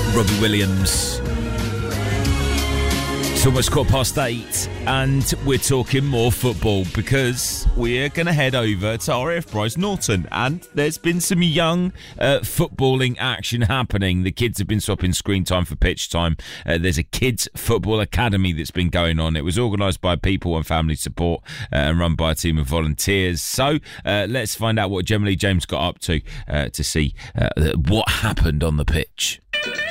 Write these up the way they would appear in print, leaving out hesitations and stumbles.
Robbie Williams. It's almost 8:15 and we're talking more football because we're going to head over to RAF Bryce Norton, and there's been some young footballing action happening. The kids have been swapping screen time for pitch time. There's a kids football academy that's been going on. It was organised by People and Family Support and run by a team of volunteers. So let's find out what Gemma Lee James got up to see what happened on the pitch.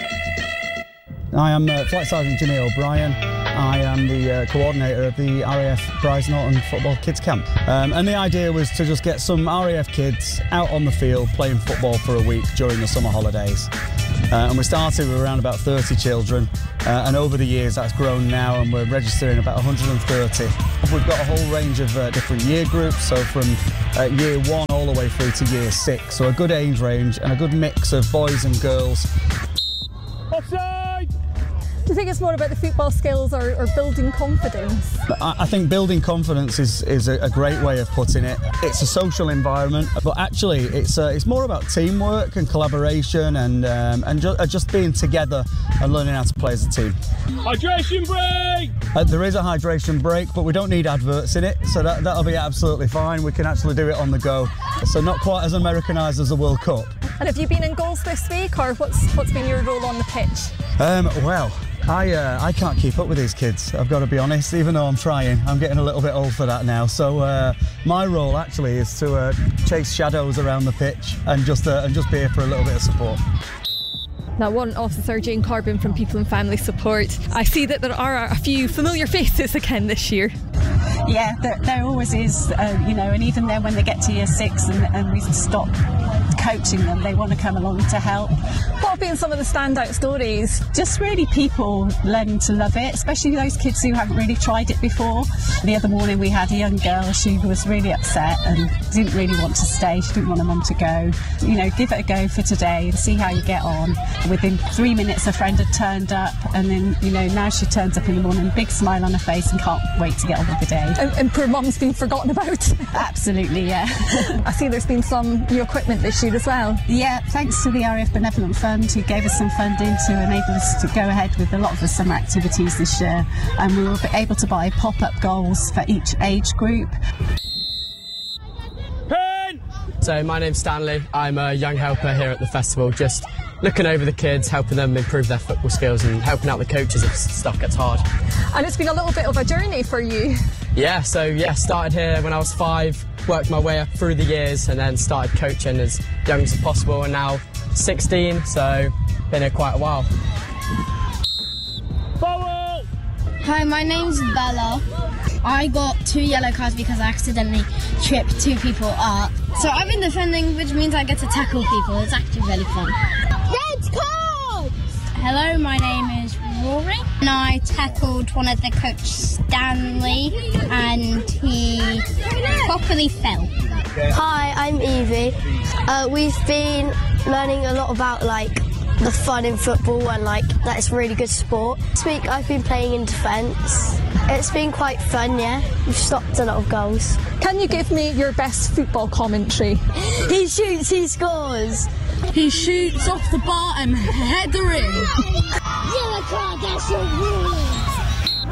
I am Flight Sergeant Jimmy O'Brien. I am the coordinator of the RAF Bryce Norton Football Kids Camp. And the idea was to just get some RAF kids out on the field playing football for a week during the summer holidays. And we started with around about 30 children. And over the years that's grown now, and we're registering about 130. We've got a whole range of different year groups, so from year 1 all the way through to year 6. So a good age range and a good mix of boys and girls. Offside! Do you think it's more about the football skills or building confidence? I think building confidence is a great way of putting it. It's a social environment, but actually it's more about teamwork and collaboration and just being together and learning how to play as a team. Hydration break! There is a hydration break, but we don't need adverts in it, so that'll be absolutely fine. We can actually do it on the go, so not quite as Americanised as the World Cup. And have you been in goals this week, or what's been your role on the pitch? Well, I can't keep up with these kids, I've got to be honest, even though I'm trying. I'm getting a little bit old for that now. So my role actually is to chase shadows around the pitch and just be here for a little bit of support. Now, Warrant Officer Jane Corbin from People and Family Support. I see that there are a few familiar faces again this year. Yeah, there always is, and even then when they get to year 6 and we stop coaching them, they want to come along to help. What have been some of the standout stories? Just really people learning to love it, especially those kids who haven't really tried it before. The other morning we had a young girl, she was really upset and didn't really want to stay, she didn't want her mum to go. Give it a go for today and see how you get on. Within 3 minutes a friend had turned up, and then, now she turns up in the morning, big smile on her face and can't wait to get on with the day. And poor mum's been forgotten about. Absolutely, yeah. I see there's been some new equipment this year as well. Yeah, thanks to the RAF Benevolent Fund who gave us some funding to enable us to go ahead with a lot of the summer activities this year, and we were able to buy pop-up goals for each age group. So my name's Stanley, I'm a young helper here at the festival, just looking over the kids, helping them improve their football skills and helping out the coaches if stuff gets hard. And it's been a little bit of a journey for you. Yeah, started here when I was 5, worked my way up through the years and then started coaching as young as possible, and now 16, so been here quite a while. Foul! Hi, my name's Bella. I got 2 yellow cards because I accidentally tripped 2 people up. So I've been defending, which means I get to tackle people. It's actually really fun. Red card! Hello, my name is Rory. And I tackled one of the coach, Stanley, and he properly fell. Hi, I'm Evie. We've been learning a lot about the fun in football and that it's really good sport. This week I've been playing in defence. It's been quite fun, yeah. We've stopped a lot of goals. Can you give me your best football commentary? He shoots, he scores. He shoots off the bar and header in. Yellow card, that's your ruling.